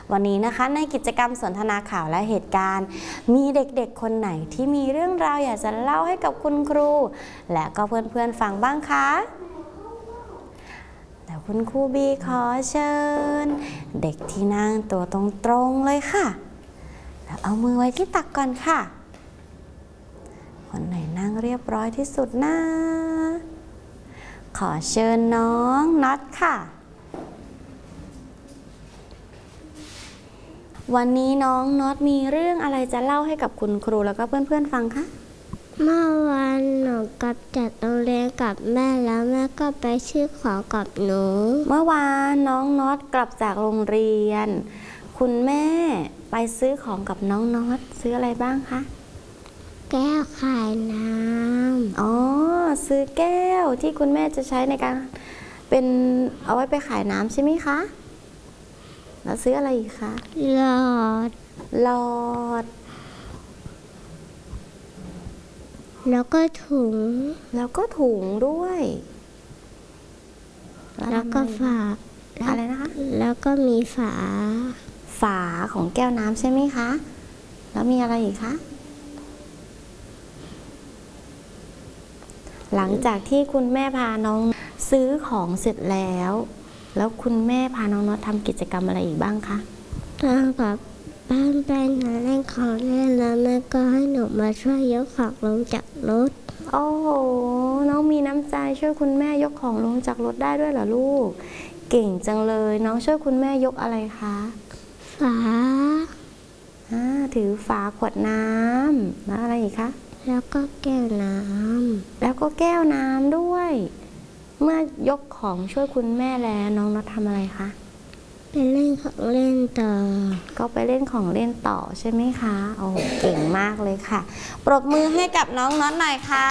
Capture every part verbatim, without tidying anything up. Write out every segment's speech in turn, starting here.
วันนี้นะคะในกิจกรรมสนทนาข่าวและเหตุการณ์มีเด็กๆคนไหนที่มีเรื่องราวอยากจะเล่าให้กับคุณครูและก็เพื่อนๆฟังบ้างคะแล้วคุณครูบีขอเชิญเด็กที่นั่งตัวตรงๆเลยค่ะแล้วเอามือไว้ที่ตักก่อนค่ะคนไหนนั่งเรียบร้อยที่สุดนะขอเชิญน้องน็อตค่ะวันนี้น้องน็อตมีเรื่องอะไรจะเล่าให้กับคุณครูแล้วก็เพื่อนๆฟังคะเมื่อวานหนูกลับจากโรงเรียนกับแม่แล้วแม่ก็ไปซื้อของกับหนูเมื่อวานน้องน็อตกลับจากโรงเรียนคุณแม่ไปซื้อของกับน้องน็อตซื้ออะไรบ้างคะแก้วขายน้ำอ๋อซื้อแก้วที่คุณแม่จะใช้ในการเป็นเอาไว้ไปขายน้ำใช่ไหมคะแล้วซื้ออะไรอีกคะหลอดหลอดแล้วก็ถุงแล้วก็ถุงด้วยแล้วก็ฝาอะไรนะคะแล้วก็มีฝาฝาของแก้วน้ำใช่ไหมคะแล้วมีอะไรอีกคะหลังจากที่คุณแม่พาน้องซื้อของเสร็จแล้วแล้วคุณแม่พาน้องน็อตทำกิจกรรมอะไรอีกบ้างคะทำกับบ้านไปหาเล่นของเล่นแล้วแม่ก็ให้หนูมาช่วยยกของลงจากรถโอ้โหน้องมีน้ำใจช่วยคุณแม่ยกของลงจากรถได้ด้วยเหรอลูกเก่งจังเลยน้องช่วยคุณแม่ยกอะไรคะฝาถือฝาขวดน้ำแล้วอะไรอีกคะแล้วก็แก้วน้ำแล้วก็แก้วน้ำด้วยเมื่อยกของช่วยคุณแม่แล้วน้องน็อตทำอะไรคะไปเล่นของเล่นต่อก็ไปเล่นของเล่นต่อใช่ไหมคะโอ้เก่งมากเลยค่ะปรบมือให้กับน้องน็อตหน่อยค่ะ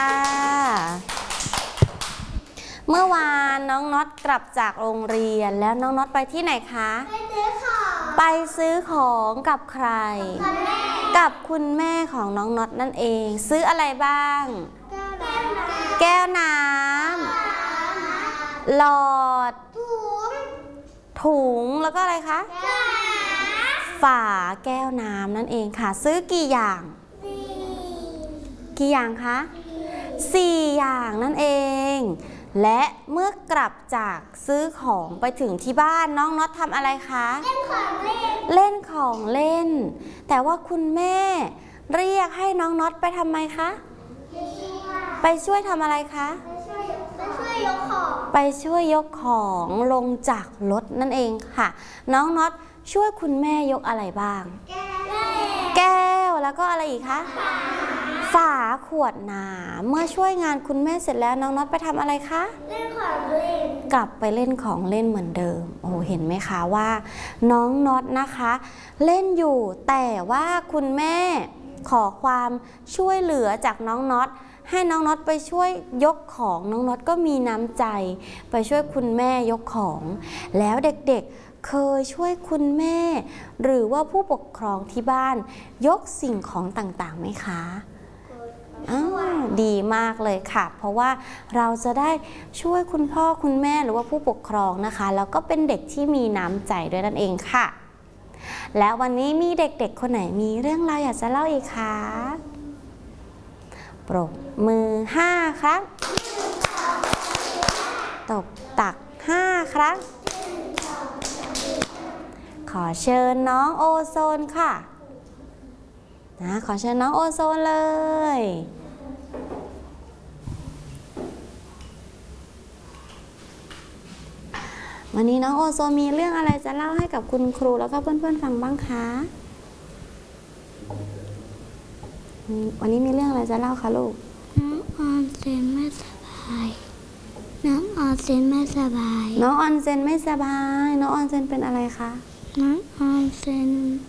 เมื่อวานน้องน็อตกลับจากโรงเรียนแล้วน้องน็อตไปที่ไหนคะไปซื้อของไปซื้อของกับใครกับคุณแม่ของน้องน็อตนั่นเองซื้ออะไรบ้างแก้วน้ำหลอดถุงแล้วก็อะไรคะฝาแก้วน้ำนั่นเองค่ะซื้อกี่อย่างกี่อย่างคะสี่อย่างนั่นเองและเมื่อกลับจากซื้อของไปถึงที่บ้านน้องน็อตทำอะไรคะเล่นของเล่นเล่นของเล่นแต่ว่าคุณแม่เรียกให้น้องน็อตไปทำไมคะไปช่วยทำอะไรคะไปช่วยยกของไปช่วยยกของลงจากรถนั่นเองค่ะน้องน็อตช่วยคุณแม่ยกอะไรบ้างแก้วแล้วก็อะไรอีกคะฝาขวดน้ำเมื่อช่วยงานคุณแม่เสร็จแล้วน้องน็อตไปทำอะไรคะเล่นของเล่นกลับไปเล่นของเล่นเหมือนเดิมโอ้เห็นไหมคะว่าน้องน็อตนะคะเล่นอยู่แต่ว่าคุณแม่ขอความช่วยเหลือจากน้องน็อตให้น้องน็อตไปช่วยยกของน้องน็อตก็มีน้ำใจไปช่วยคุณแม่ยกของแล้วเด็กๆเคยช่วยคุณแม่หรือว่าผู้ปกครองที่บ้านยกสิ่งของต่างๆไหมคะอ้าวดีมากเลยค่ะเพราะว่าเราจะได้ช่วยคุณพ่อคุณแม่หรือว่าผู้ปกครองนะคะแล้วก็เป็นเด็กที่มีน้ำใจด้วยนั่นเองค่ะแล้ววันนี้มีเด็กๆคนไหนมีเรื่องราวอยากจะเล่าอีกคะปรบมือห้าครั้งตบตักห้าครั้งขอเชิญน้องโอโซนค่ะนะขอเชิญน้องโอโซนเลยวันนี้น้องโอโซนมีเรื่องอะไรจะเล่าให้กับคุณครูแล้วก็เพื่อนๆฟังบ้างคะวันนี้มีเรื่องอะไรจะเล่าคะลูกน้องออนเซนไม่สบายน้องออนเซนไม่สบายน้องออนเซนไม่สบายน้องออนเซนเป็นอะไรคะน้องออนเซน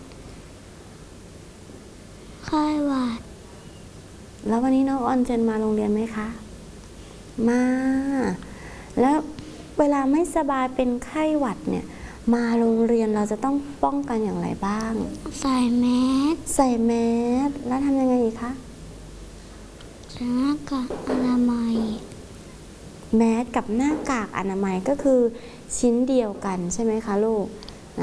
ไข้หวัดแล้ววันนี้น้องออนเซนมาโรงเรียนไหมคะมาแล้วเวลาไม่สบายเป็นไข้หวัดเนี่ยมาโรงเรียนเราจะต้องป้องกันอย่างไรบ้างใส่แมสใส่แมสแล้วทำยังไงอีกคะใส่หน้ากากอนามัยแมสกับหน้ากากอนามัยก็คือชิ้นเดียวกันใช่ไหมคะลูก